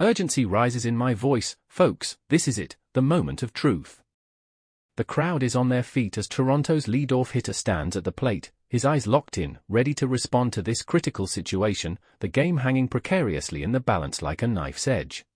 Urgency rises in my voice, folks, this is it, the moment of truth. The crowd is on their feet as Toronto's leadoff hitter stands at the plate, his eyes locked in, ready to respond to this critical situation, the game hanging precariously in the balance like a knife's edge.